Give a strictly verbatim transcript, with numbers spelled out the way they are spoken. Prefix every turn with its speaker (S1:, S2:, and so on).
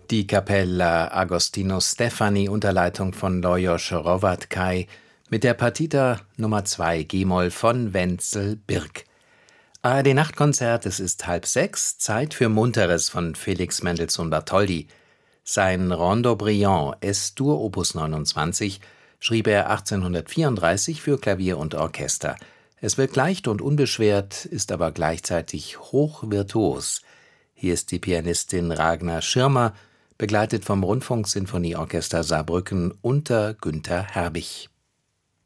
S1: Die Kapella Agostino Stefani unter Leitung von Lajos Hrovatkay mit der Partita Nummer zwei G-Moll von Wenzel Birk. A R D-Nachtkonzert, es ist halb sechs, Zeit für Munteres von Felix Mendelssohn Bartholdy. Sein Rondo Brillant Es-Dur Opus neunundzwanzig schrieb er achtzehnhundertvierunddreißig für Klavier und Orchester. Es wirkt leicht und unbeschwert, ist aber gleichzeitig hochvirtuos. Hier ist die Pianistin Ragnar Schirmer, begleitet vom Rundfunksinfonieorchester Saarbrücken unter Günther Herbig.